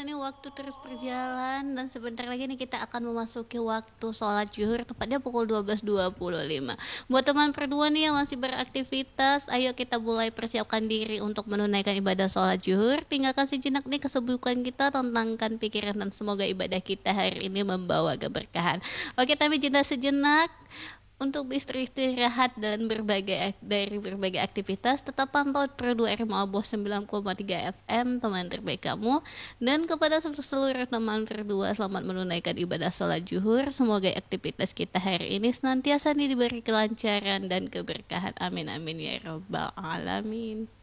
terasa nih waktu terus berjalan dan sebentar lagi nih kita akan memasuki waktu sholat zuhur tepatnya pukul 12.25. Buat teman berdua nih yang masih beraktivitas, ayo kita mulai persiapkan diri untuk menunaikan ibadah sholat zuhur. Tinggalkan sejenak nih kesibukan kita, tentangkan pikiran dan semoga ibadah kita hari ini membawa keberkahan. Oke, tapi jeda sejenak untuk beristirahat dan dari berbagai aktivitas. Tetap pantau Pro 2 RMA Boh 9,3 FM, teman terbaik kamu. Dan kepada seluruh teman berdua, selamat menunaikan ibadah sholat zuhur. Semoga aktivitas kita hari ini senantiasa diberi kelancaran dan keberkahan. Amin amin ya rabbal alamin.